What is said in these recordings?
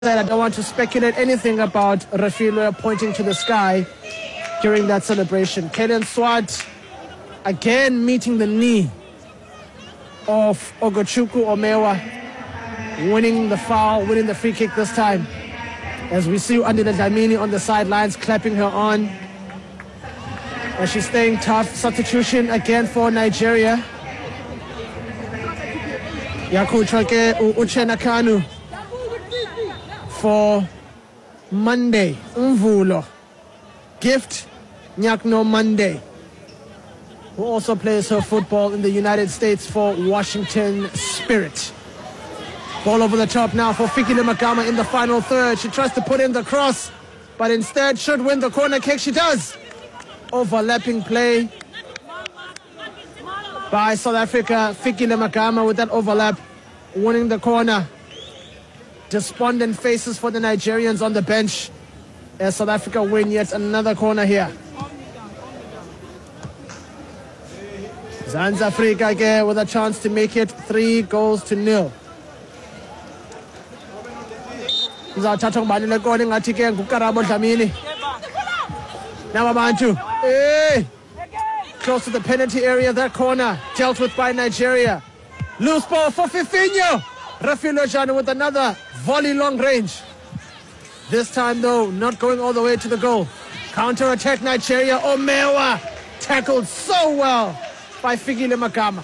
I don't want to speculate anything about Refilwe pointing to the sky during that celebration. Kaden Swart again meeting the knee of Ogochukwu Omewa, winning the foul, winning the free kick this time. As we see Andile Dlamini on the sidelines clapping her on. And she's staying tough. Substitution again for Nigeria. Yakutrake Uchenna Kanu for Monday. Mvulo. Gift Nyakno Monday, who also plays her football in the United States for Washington Spirit. Ball over the top now for Fikile Makama in the final third. She tries to put in the cross, but instead should win the corner kick. She does. Overlapping play by South Africa. Fikile Makama with that overlap, winning the corner. Despondent faces for the Nigerians on the bench as South Africa win yet another corner here. Mzansi Afrika again with a chance to make it 3-0. Uzathatha ngubani le kona ngathi ke nguKarabo Dlamini. Now Abantu. Hey! Close to the penalty area, that corner dealt with by Nigeria. Loose ball for Fifinho. Refilwe Jane with another volley long range. This time though, not going all the way to the goal. Counter attack Nigeria. Omewa tackled so well by Fikile Makama.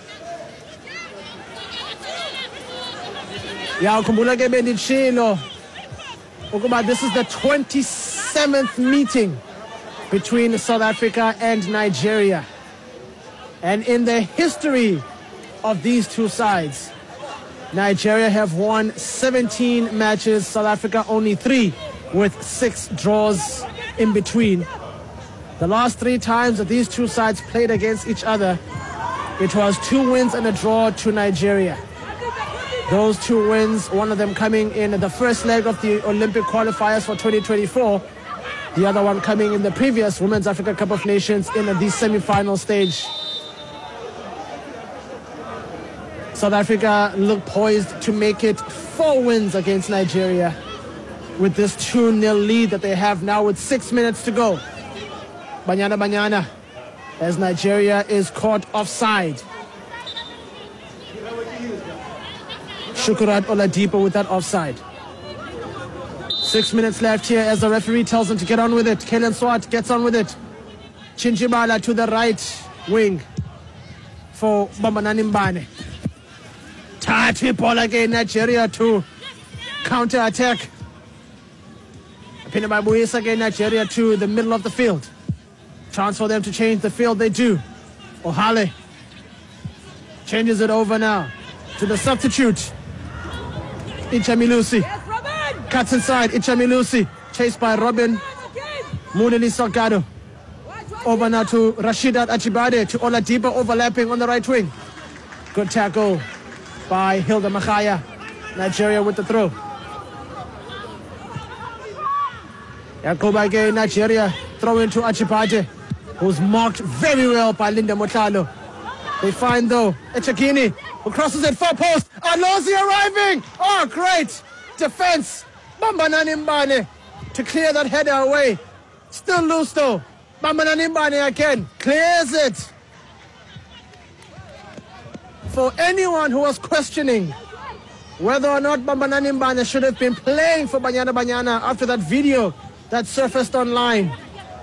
Ukhumbula ke benditshilo ukuba this is the 27th meeting between South Africa and Nigeria. And in the history of these two sides, Nigeria have won 17 matches, South Africa only 3, with 6 draws in between. The last 3 times that these two sides played against each other, it was 2 wins and a draw to Nigeria. Those 2 wins, one of them coming in the first leg of the Olympic qualifiers for 2024, the other one coming in the previous Women's Africa Cup of Nations in the semi-final stage. South Africa look poised to make it 4 wins against Nigeria with this 2-0 lead that they have now with 6 minutes to go. Banyana as Nigeria is caught offside. Shukurat Oladipo with that offside. 6 minutes left here as the referee tells him to get on with it. Kaden Swart gets on with it. Chinchibala to the right wing for Bambanani Mbane. Tati ball again, Nigeria to counter attack. Pinabuyisa again, Nigeria to the middle of the field. Chance for them to change the field, they do. Ohale changes it over now to the substitute. Ichamilusi cuts inside. Ichamilusi chased by Robin Mulili Salgado. Over now to Rashidat Achibade, to Oladipo overlapping on the right wing. Good tackle by Hilda Machaya. Nigeria with the throw. Yakuba again, Nigeria throw into Achibade, who's marked very well by Linda Motlalo. They find though Echakini, who crosses it far post. Alozi arriving. Oh, great defense. Bambanani Mbane to clear that header away. Still loose though. Bambanani Mbane again clears it. For anyone who was questioning whether or not Bambanani Mbane should have been playing for Banyana after that video that surfaced online,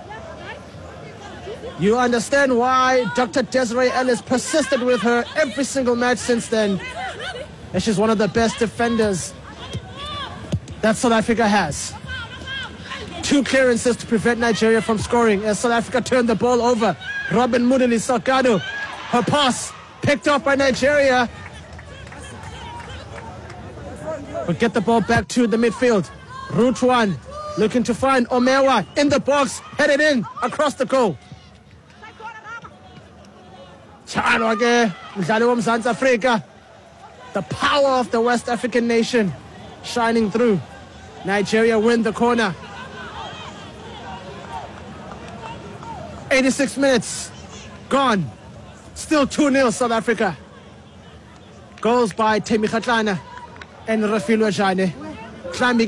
you understand why Dr. Desiree Ellis persisted with her every single match since then. And she's one of the best defenders that South Africa has. 2 clearances to prevent Nigeria from scoring as South Africa turned the ball over. Robin Mulili Salgado, her pass picked up by Nigeria. But get the ball back to the midfield. Route 1 looking to find Omewa in the box, headed in across the goal. Mzansi Afrika, the power of the West African nation shining through. Nigeria win the corner. 86 minutes gone. Still 2-0 South Africa. Goals by Thembi Kgatlana and Refilwe Jane. climbing